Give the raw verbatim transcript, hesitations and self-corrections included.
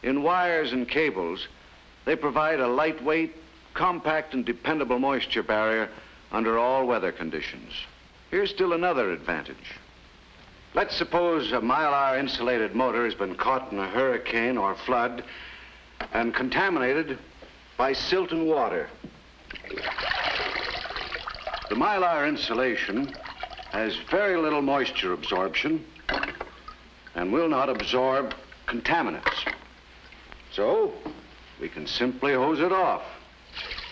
In wires and cables, they provide a lightweight, compact, and dependable moisture barrier under all weather conditions. Here's still another advantage. Let's suppose a Mylar insulated motor has been caught in a hurricane or flood and contaminated by silt and water. The Mylar insulation has very little moisture absorption and will not absorb contaminants. So, we can simply hose it off.